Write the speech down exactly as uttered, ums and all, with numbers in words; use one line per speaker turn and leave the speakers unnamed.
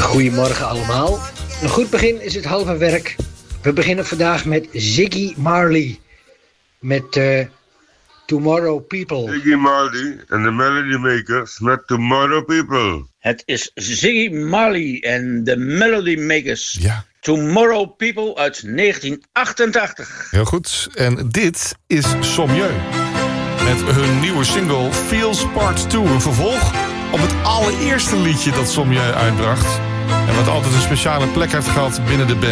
Goedemorgen allemaal. Een goed begin is het halve werk. We beginnen vandaag met Ziggy Marley. Met uh, Tomorrow People.
Ziggy Marley en de Melody Makers met Tomorrow People.
Het is Ziggy Marley en de Melody Makers.
Ja.
Tomorrow People uit negentien achtentachtig.
Heel goed. En dit is Sommieu. Met hun nieuwe single Feels Part twee. Een vervolg op het allereerste liedje dat Sommieu uitbracht. En wat altijd een speciale plek heeft gehad binnen de band.